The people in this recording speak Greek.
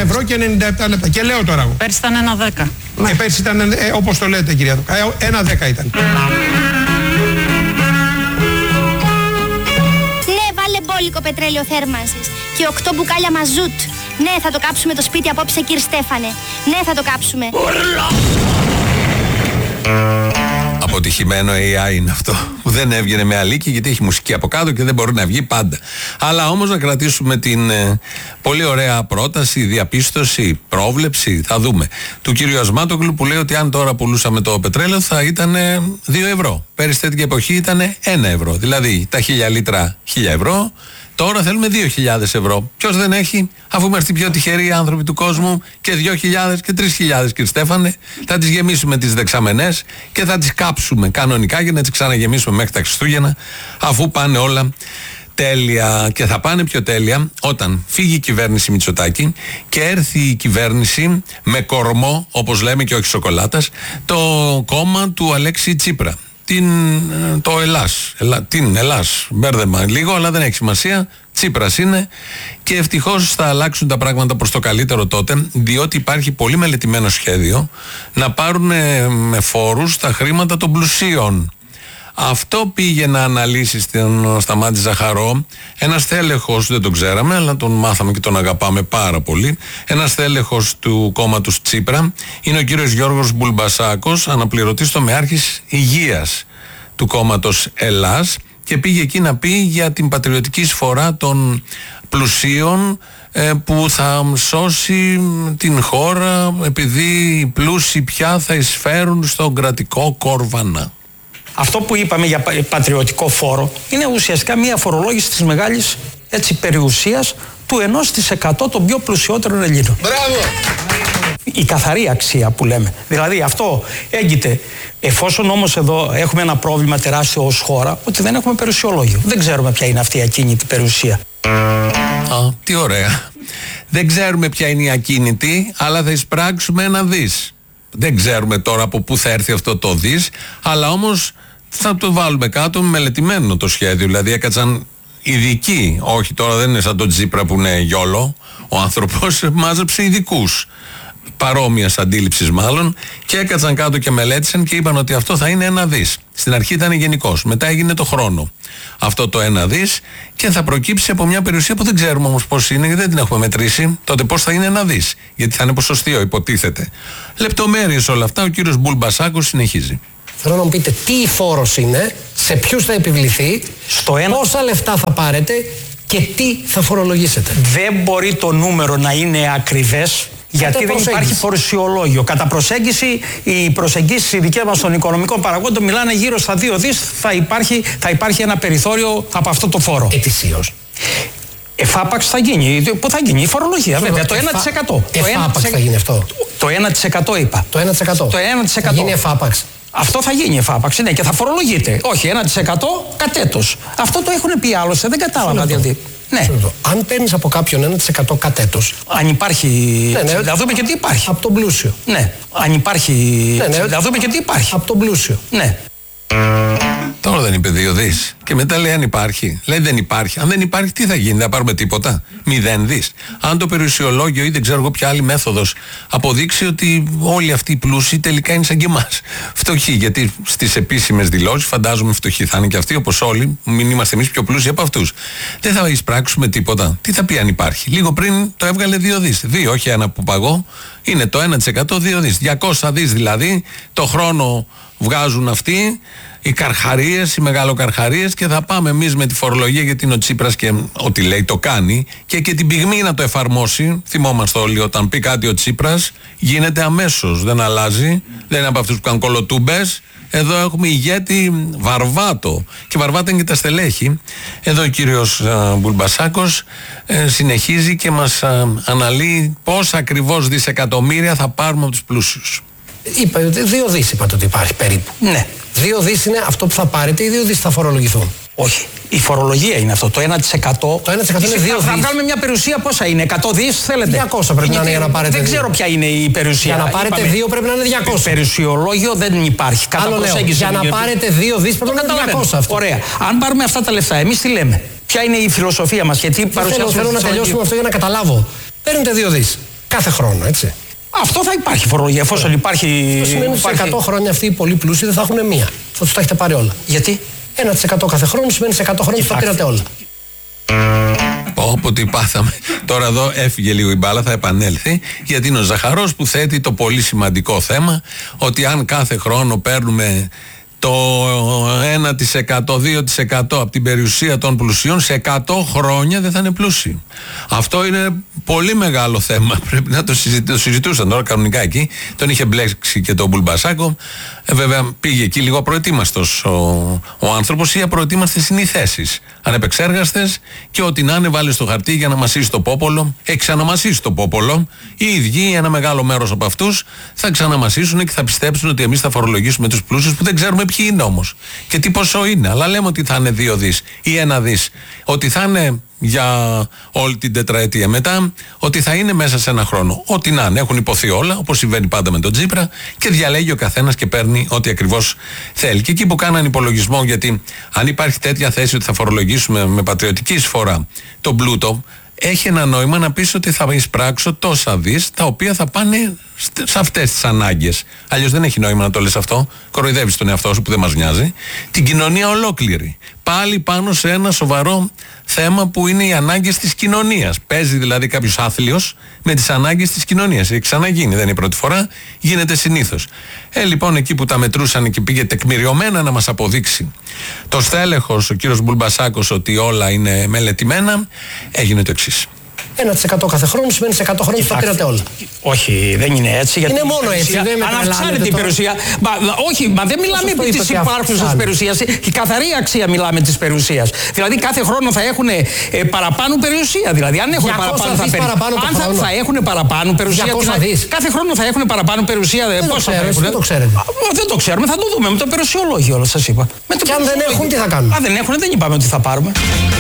ευρώ και 97 λεπτά. Και λέω τώρα εγώ. Πέρσι ήταν 1,10. Και πέρσι ήταν, όπως το λέτε κυρία Δουκά, 1,10 ήταν. Ναι, βάλε μπόλικο πετρέλαιο θέρμανσης και 8 μπουκάλια μαζούτ. Ναι, θα το κάψουμε το σπίτι απόψε, κύριε Στέφανε. Ναι, θα το κάψουμε. Αποτυχημένο AI είναι αυτό που δεν έβγαινε με αλίκη, γιατί έχει μουσική από κάτω και δεν μπορεί να βγει πάντα. Αλλά όμως να κρατήσουμε την πολύ ωραία πρόταση, διαπίστωση, πρόβλεψη, θα δούμε, του κύριου Ασμάτογλου, που λέει ότι αν τώρα πουλούσαμε το πετρέλαιο θα ήταν 2 ευρώ. Πέρυσι τέτοια εποχή ήταν 1 ευρώ. Δηλαδή τα 1000 λίτρα 1000 ευρώ. Τώρα θέλουμε 2.000 ευρώ. Ποιος δεν έχει, αφού είμαστε οι πιο τυχεροί άνθρωποι του κόσμου, και 2.000 και 3.000, κύριε Στέφανε, θα τις γεμίσουμε τις δεξαμενές και θα τις κάψουμε κανονικά για να τις ξαναγεμίσουμε μέχρι τα Χριστούγεννα, αφού πάνε όλα τέλεια. Και θα πάνε πιο τέλεια όταν φύγει η κυβέρνηση Μητσοτάκη και έρθει η κυβέρνηση με κορμό, όπως λέμε και όχι σοκολάτας, το κόμμα του Αλέξη Τσίπρα. Το Ελλάς, μπέρδεμα λίγο, αλλά δεν έχει σημασία. Τσίπρας είναι, και ευτυχώς θα αλλάξουν τα πράγματα προς το καλύτερο τότε, διότι υπάρχει πολύ μελετημένο σχέδιο να πάρουν με φόρους τα χρήματα των πλουσίων. Αυτό πήγε να αναλύσει στον Σταμάτη Ζαχαρό ένας τέλεχος, δεν τον ξέραμε, αλλά τον μάθαμε και τον αγαπάμε πάρα πολύ. Ένας τέλεχος του κόμματος Τσίπρα είναι ο κύριος Γιώργος Μπουλμπασάκος, αναπληρωτής τομεάρχης υγείας του κόμματος Ελλάς, και πήγε εκεί να πει για την πατριωτική εισφορά των πλουσίων που θα σώσει την χώρα, επειδή οι πλούσιοι πια θα εισφέρουν στον κρατικό κόρβανα. Αυτό που είπαμε για πατριωτικό φόρο είναι ουσιαστικά μια φορολόγηση της μεγάλης περιουσίας του 1% των πιο πλουσιότερων Ελλήνων. Μπράβο! Η καθαρή αξία που λέμε. Δηλαδή αυτό έγκυται, εφόσον όμως εδώ έχουμε ένα πρόβλημα τεράστιο ως χώρα, ότι δεν έχουμε περιουσιολόγιο. Δεν ξέρουμε ποια είναι αυτή η ακίνητη περιουσία. Τι ωραία. Δεν ξέρουμε ποια είναι η ακίνητη, αλλά θα εισπράξουμε ένα δις. Δεν ξέρουμε τώρα από πού θα έρθει αυτό το δις, αλλά όμως θα το βάλουμε κάτω, μελετημένο το σχέδιο. Δηλαδή έκατσαν ειδικοί, όχι τώρα δεν είναι σαν τον Τσίπρα που είναι γιόλο, ο άνθρωπος μάζεψε ειδικούς παρόμοιας αντίληψης μάλλον, και έκατσαν κάτω και μελέτησαν και είπαν ότι αυτό θα είναι 1 δις. Στην αρχή ήταν γενικός, μετά έγινε το χρόνο αυτό το 1 δις, και θα προκύψει από μια περιουσία που δεν ξέρουμε όμως πώς είναι, γιατί δεν την έχουμε μετρήσει. Τότε πώς θα είναι 1 δις, γιατί θα είναι ποσοστιαίο, υποτίθεται. Λεπτομέρειες όλα αυτά, ο κύριος Μπουλμπασάκος συνεχίζει. Θέλω να μου πείτε τι φόρος είναι, σε ποιους θα επιβληθεί, πόσα λεφτά θα πάρετε και τι θα φορολογήσετε. Δεν μπορεί το νούμερο να είναι ακριβές, γιατί δεν υπάρχει φορολογιολόγιο. Κατά προσέγγιση, οι προσεγγίσεις οι δικές μας των οικονομικών παραγόντων μιλάνε γύρω στα 2 δις, θα υπάρχει ένα περιθώριο από αυτό το φόρο. Ετησίως. Εφάπαξ θα γίνει. Πού θα γίνει η φορολογία, βέβαια. Το 1%. Εφάπαξ θα γίνει αυτό. Το 1% είπα. Το 1%. Θα γίνει εφάπαξ. Αυτό θα γίνει εφάπαξ, ναι, και θα φορολογείται. Όχι, 1% κατέτος. Αυτό το έχουν πει άλλωστε, δεν κατάλαβα δηλαδή. Ναι. Αν παίρνεις από κάποιον 1% κατέτος. Αν υπάρχει. Ναι, να δούμε και τι υπάρχει. Από τον πλούσιο. Ναι. Αν υπάρχει. Ναι, να δούμε και τι υπάρχει. Από τον πλούσιο. Ναι. Τώρα δεν είπε 2 δις. Και μετά λέει αν υπάρχει. Λέει δεν υπάρχει. Αν δεν υπάρχει, τι θα γίνει, θα πάρουμε τίποτα. 0 δις. Αν το περιουσιολόγιο ή δεν ξέρω εγώ ποια άλλη μέθοδος αποδείξει ότι όλοι αυτοί οι πλούσιοι τελικά είναι σαν και εμάς. Φτωχοί. Γιατί στις επίσημες δηλώσεις, φαντάζομαι φτωχοί θα είναι και αυτοί, όπως όλοι, μην είμαστε εμείς πιο πλούσιοι από αυτούς. Δεν θα εισπράξουμε τίποτα. Τι θα πει αν υπάρχει. Λίγο πριν το έβγαλε 2 δις. 2, όχι 1 που παγώ. Είναι το 1%, 2 δις. 200 δις δηλαδή. Το χρόνο βγάζουν αυτοί. Οι καρχαρίες, οι μεγαλοκαρχαρίες, και θα πάμε εμείς με τη φορολογία, γιατί είναι ο Τσίπρας και ό,τι λέει το κάνει, και την πυγμή να το εφαρμόσει. Θυμόμαστε όλοι, όταν πει κάτι ο Τσίπρας γίνεται αμέσως, δεν αλλάζει, δεν είναι από αυτούς που κάνουν κολοτούμπες. Εδώ έχουμε ηγέτη Βαρβάτο, και Βαρβάτο είναι και τα στελέχη. Εδώ ο κύριος Μπουλμπασάκος συνεχίζει και μας αναλύει πόσα ακριβώς δισεκατομμύρια θα πάρουμε από τους πλούσιους. Είπα, 2 δις είπατε ότι υπάρχει περίπου. Ναι. 2 δις είναι αυτό που θα πάρετε ή 2 δις θα φορολογηθούν. Όχι. Η φορολογία είναι αυτό. Το 1%. Το 1% είναι 2 δις. Θα βγάλουμε μια περιουσία, πόσα είναι, 100 δις θέλετε. 200 πρέπει να είναι για να πάρετε. Δεν ξέρω ποια είναι η περιουσία. Για να πάρετε 2 πρέπει να είναι 200. Περιουσιολόγιο δεν υπάρχει. Κατά προσέγγιση. Για να πάρετε 2 δις πρέπει να είναι 200 αυτό. Ωραία. Αν πάρουμε αυτά τα λεφτά, εμείς τι λέμε. Ποια είναι η φιλοσοφία μας, γιατί παρουσιάζουμε. Θέλω να τελειώσουμε αυτό για να καταλάβω. Παίρνετε 2 δις. Κάθε χρόνο, έτσι. Αυτό θα υπάρχει φορολογία, εφόσον υπάρχει. Αυτό σημαίνει ότι σε 100 χρόνια αυτοί οι πολύ πλούσιοι δεν θα έχουν μία. Θα τους τα έχετε πάρει όλα. Γιατί? 1% κάθε χρόνο σημαίνει σε 100 χρόνια θα πήρατε όλα. Όποτε πάθαμε. Τώρα εδώ έφυγε λίγο η μπάλα, θα επανέλθει, γιατί είναι ο Ζαχαρός που θέτει το πολύ σημαντικό θέμα ότι αν κάθε χρόνο παίρνουμε το 1%, 2% από την περιουσία των πλουσίων, σε 100 χρόνια δεν θα είναι πλούσιοι. Αυτό είναι πολύ μεγάλο θέμα. Πρέπει να το συζητούσαν τώρα κανονικά εκεί. Τον είχε μπλέξει και τον Μπουλμπασάκο. Βέβαια πήγε εκεί λίγο προετοίμαστος ο άνθρωπος, ή απροετοίμαστες είναι οι θέσεις. Ανεπεξέργαστες, και ό,τι να είναι βάλει στο χαρτί για να μασίσει το πόπολο. Έχει ξαναμασίσει το πόπολο. Οι ίδιοι, ένα μεγάλο μέρος από αυτούς, θα ξαναμασίσουν και θα πιστέψουν ότι εμείς θα φορολογήσουμε τους πλούσιους, που δεν ξέρουμε ποιοι είναι όμως και τι ποσό είναι. Αλλά λέμε ότι θα είναι 2 δις ή 1 δις. Ότι θα είναι για όλη την τετραετία μετά, ότι θα είναι μέσα σε ένα χρόνο. Ό,τι να είναι, έχουν υποθεί όλα, όπως συμβαίνει πάντα με τον Τσίπρα, και διαλέγει ο καθένας και παίρνει ό,τι ακριβώς θέλει. Και εκεί που κάναν υπολογισμό, γιατί αν υπάρχει τέτοια θέση ότι θα φορολογήσουμε με πατριωτική εισφορά τον πλούτο, έχει ένα νόημα να πεις ότι θα εισπράξω τόσα δις, τα οποία θα πάνε σε αυτές τις ανάγκες. Αλλιώς δεν έχει νόημα να το λες αυτό. Κοροϊδεύεις τον εαυτό σου που δεν μας νοιάζει. Την κοινωνία ολόκληρη. Πάλι πάνω σε ένα σοβαρό θέμα που είναι οι ανάγκες της κοινωνίας. Παίζει δηλαδή κάποιος άθλιος με τις ανάγκες της κοινωνίας. Έχει ξαναγίνει, δεν είναι η πρώτη φορά, γίνεται συνήθως. Λοιπόν, εκεί που τα μετρούσαν και πήγε τεκμηριωμένα να μας αποδείξει το στέλεχος, ο κύριος Μπουλμπασάκος, ότι όλα είναι μελετημένα, έγινε το εξής. 1% κάθε χρόνο σημαίνει σε 100 χρόνια θα πήρατε όλα. Όχι, δεν είναι έτσι. Γιατί είναι μόνο έτσι. Αν αυξάνεται η περιουσία. Όχι, μα δεν μιλάμε επί της υπάρχουσας περιουσίας. Η καθαρή αξία μιλάμε της περιουσίας. Δηλαδή κάθε χρόνο θα έχουν παραπάνω περιουσία. Δηλαδή αν έχουν θα έχουν παραπάνω περιουσία. Κάθε χρόνο θα έχουν παραπάνω περιουσία. Δεν το ξέρετε. Δεν το ξέρουμε, θα το δούμε με το περιουσιολόγιο, σας είπα. Και αν δεν έχουν, τι θα κάνουμε. Αν δεν έχουν, δεν είπαμε ότι θα πάρουμε.